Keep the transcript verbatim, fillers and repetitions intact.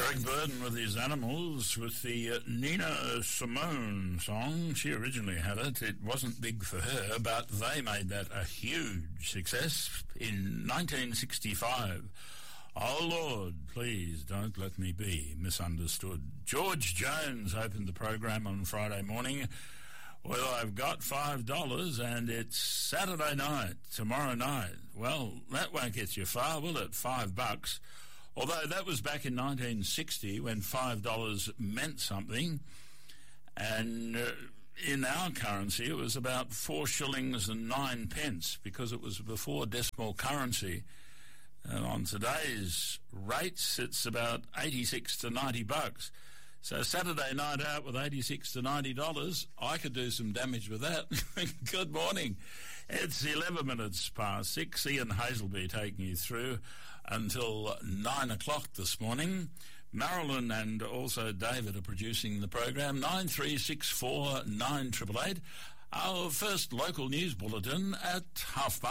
Eric Burden with his Animals with the uh, Nina Simone song. She originally had it. It wasn't big for her, but they made that a huge success in nineteen sixty-five. Oh, Lord, please don't let me be misunderstood. George Jones opened the program on Friday morning. Well, I've got five dollars and it's Saturday night, tomorrow night. Well, that won't get you far, will it? Five bucks. Although that was back in nineteen sixty when five dollars meant something. And uh, in our currency, it was about four shillings and nine pence because it was before decimal currency. And on today's rates, it's about eighty-six to ninety bucks. So Saturday night out with eighty-six to ninety dollars, I could do some damage with that. Good morning. It's eleven minutes past six. Ian Hazelby taking you through until nine o'clock this morning. Marilyn and also David are producing the program. nine three six four nine eight eight eight. Our first local news bulletin at half past.